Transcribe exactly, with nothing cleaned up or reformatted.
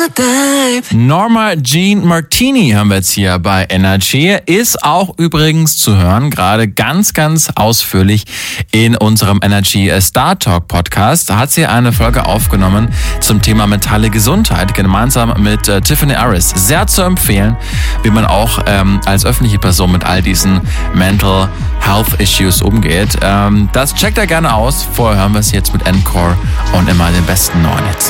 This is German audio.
Norma Jean Martini haben wir jetzt hier bei Energy. Ist auch übrigens zu hören, gerade ganz, ganz ausführlich in unserem Energy Star Talk Podcast. Da hat sie eine Folge aufgenommen zum Thema mentale Gesundheit, gemeinsam mit äh, Tiffany Harris. Sehr zu empfehlen, wie man auch ähm, als öffentliche Person mit all diesen Mental Health Issues umgeht. Ähm, das checkt er gerne aus. Vorher hören wir es jetzt mit Encore und immer den besten neuen Hits.